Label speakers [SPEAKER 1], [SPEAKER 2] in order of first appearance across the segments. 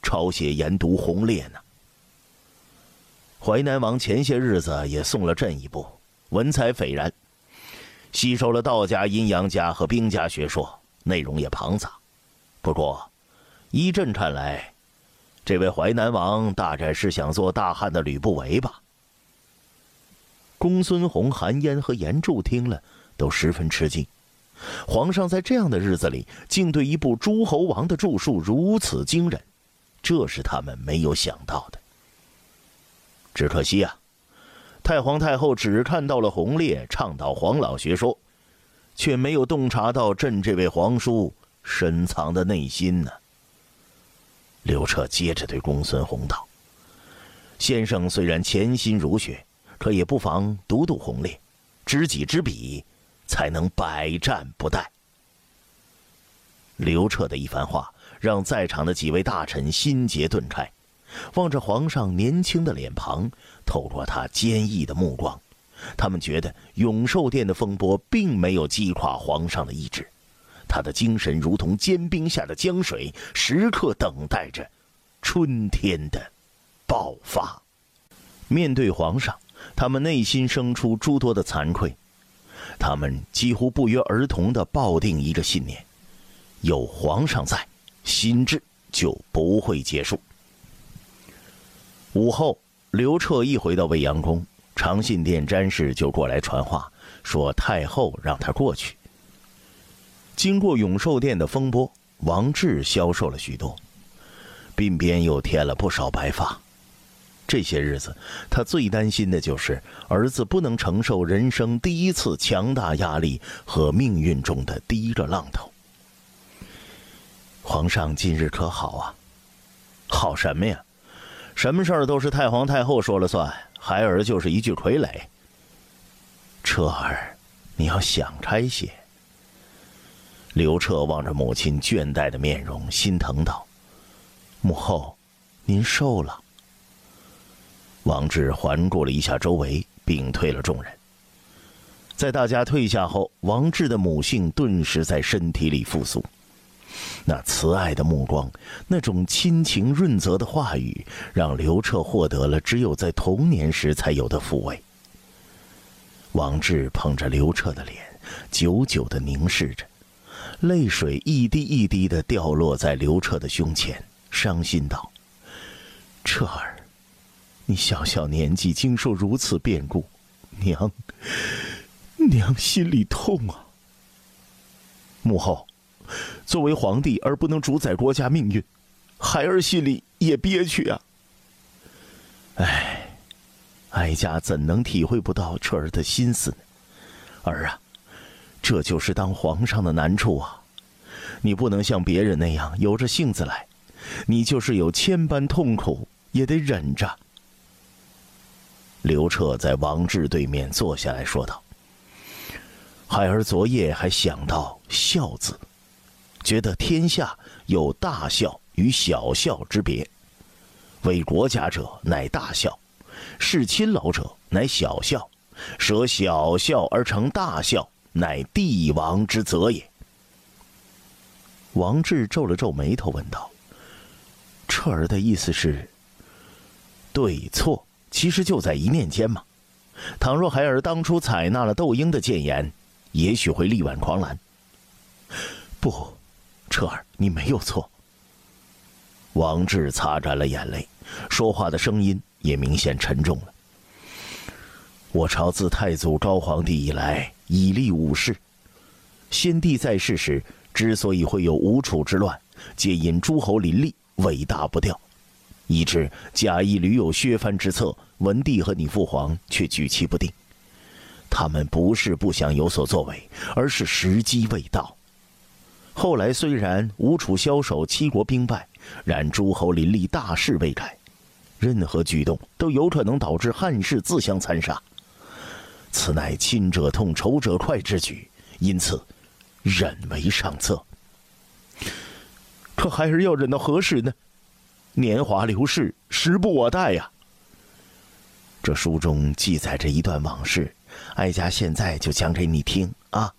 [SPEAKER 1] 抄写研读红烈呢。淮南王前些日子也送了朕一部，文采斐然，吸收了道家、阴阳家和兵家学说，内容也庞杂。不过依朕看来，这位淮南王大概是想做大汉的吕不韦吧。公孙弘、韩嫣和严柱听了都十分吃惊，皇上在这样的日子里竟对一部诸侯王的著述如此惊人，这是他们没有想到的。只可惜啊，太皇太后只看到了红烈倡导黄老学说，却没有洞察到朕这位皇叔深藏的内心呢。刘彻接着对公孙弘道：“先生虽然潜心儒学，可也不妨读读红烈，知己知彼，才能百战不殆。”刘彻的一番话让在场的几位大臣心结顿开，望着皇上年轻的脸庞，透过他坚毅的目光，他们觉得永寿殿的风波并没有击垮皇上的意志，他的精神如同坚冰下的江水，时刻等待着春天的爆发。面对皇上，他们内心生出诸多的惭愧，他们几乎不约而同地抱定一个信念：有皇上在，心智就不会结束。午后，刘彻一回到未央宫，长信殿詹事就过来传话，说太后让他过去。经过永寿殿的风波，王志消瘦了许多，鬓边又添了不少白发。这些日子，他最担心的就是儿子不能承受人生第一次强大压力和命运中的第一个浪头。皇上近日可好啊？好什么呀？什么事儿都是太皇太后说了算，孩儿就是一具傀儡。彻儿，你要想开些。刘彻望着母亲倦怠的面容，心疼道：“母后，您瘦了。”王志环顾了一下周围，屏退了众人。在大家退下后，王志的母性顿时在身体里复苏。那慈爱的目光，那种亲情润泽的话语，让刘彻获得了只有在童年时才有的抚慰。王志捧着刘彻的脸，久久地凝视着，泪水一滴一滴地掉落在刘彻的胸前，伤心道：“彻儿，你小小年纪经受如此变故，娘心里痛啊。母后，作为皇帝而不能主宰国家命运，孩儿心里也憋屈啊。哀家怎能体会不到彻儿的心思呢？儿啊，这就是当皇上的难处啊。你不能像别人那样有着性子来，你就是有千般痛苦也得忍着。”刘彻在王志对面坐下来说道：“孩儿昨夜还想到孝字，觉得天下有大孝与小孝之别，为国家者乃大孝，事亲老者乃小孝，舍小孝而成大孝，乃帝王之责也。”王志皱了皱眉头问道：“彻儿的意思是，对错其实就在一念间嘛。倘若孩儿当初采纳了窦婴的谏言，也许会力挽狂澜。”“不，彻儿，你没有错。”王志擦干了眼泪，说话的声音也明显沉重了。“我朝自太祖高皇帝以来，以立武士。先帝在世时，之所以会有吴楚之乱，皆因诸侯林立，尾大不掉，以致贾谊屡有削藩之策，文帝和你父皇却举棋不定。他们不是不想有所作为，而是时机未到。后来虽然吴楚枭首，7国兵败，然诸侯林立，大势未改，任何举动都有可能导致汉室自相残杀。此乃亲者痛，仇者快之举，因此忍为上策。可孩儿要忍到何时呢？年华流逝，时不我待呀。这书中记载着一段往事，哀家现在就讲给你听啊。”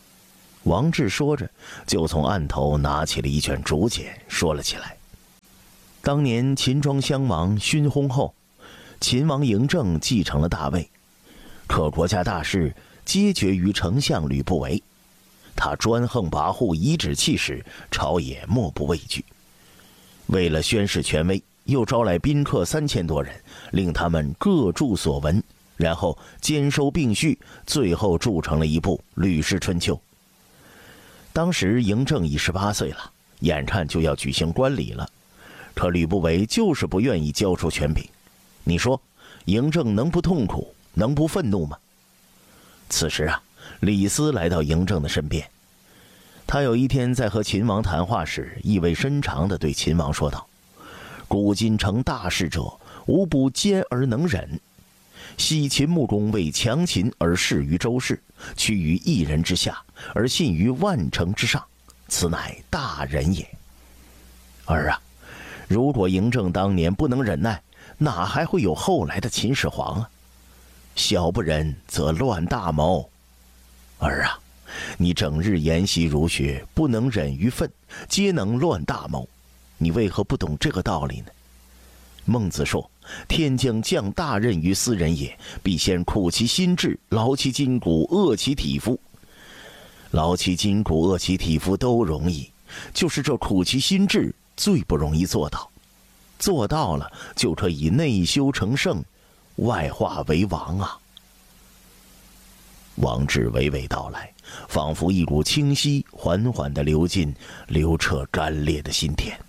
[SPEAKER 1] 王志说着，就从案头拿起了一卷竹简，说了起来：“ 当年秦庄襄王勋薨后，秦王嬴政继承了大位，可国家大事皆决于丞相吕不韦。他专横跋扈，颐指气使，朝野莫不畏惧。为了宣示权威，又招来宾客3000多人，令他们各著所闻，然后兼收并蓄，最后铸成了一部《吕氏春秋》。当时嬴政已18岁了，眼看就要举行官礼了，可吕不韦就是不愿意交出权柄。你说嬴政能不痛苦，能不愤怒吗？此时啊，李斯来到嬴政的身边。他有一天在和秦王谈话时，意味深长地对秦王说道：古今成大事者，无不坚而能忍。昔秦穆公为强秦而事于周氏，屈于一人之下，而信于万乘之上，此乃大仁也。儿啊，如果嬴政当年不能忍耐，哪还会有后来的秦始皇啊？小不忍则乱大谋。儿啊，你整日研习儒学，不能忍于愤，皆能乱大谋。你为何不懂这个道理呢？孟子说：天将降大任于斯人也，必先苦其心志，劳其筋骨，饿其体肤。劳其筋骨，饿其体肤都容易，就是这苦其心志最不容易做到。做到了，就可以内修成圣，外化为王啊。王志娓娓道来，仿佛一股清溪缓缓地流进刘彻干裂的心田。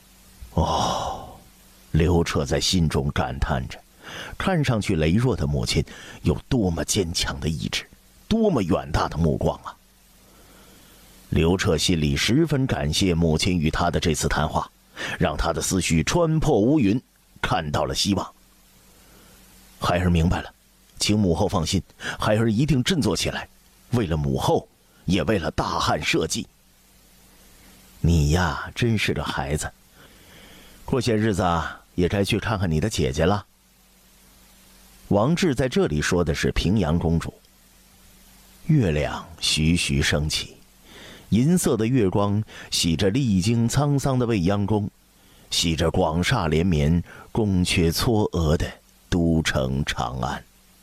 [SPEAKER 1] 刘彻在心中感叹着，看上去羸弱的母亲有多么坚强的意志，多么远大的目光啊！刘彻心里十分感谢母亲与他的这次谈话，让他的思绪穿破乌云，看到了希望。孩儿明白了，请母后放心，孩儿一定振作起来，为了母后，也为了大汉社稷。你呀，真是个孩子。过些日子啊，也该去看看你的姐姐了。王志在这里说的是平阳公主。月亮徐徐升起，银色的月光洗着历经沧桑的未央宫，洗着广厦连绵、宫阙嵯峨的都城长安。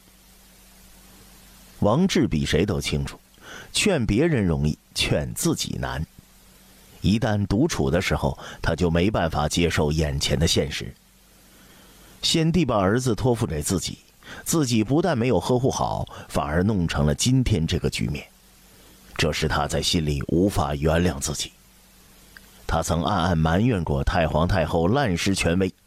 [SPEAKER 1] 王志比谁都清楚，劝别人容易，劝自己难。一旦独处的时候，他就没办法接受眼前的现实。先帝把儿子托付给自己，自己不但没有呵护好，反而弄成了今天这个局面，这使他在心里无法原谅自己。他曾暗暗埋怨过太皇太后滥施权威，